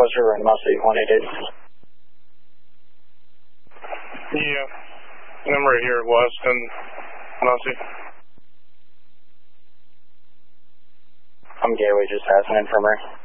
Northwest River and Musty 188. Yeah, number here at West and Musty. I'm Gateway, just passing in from her.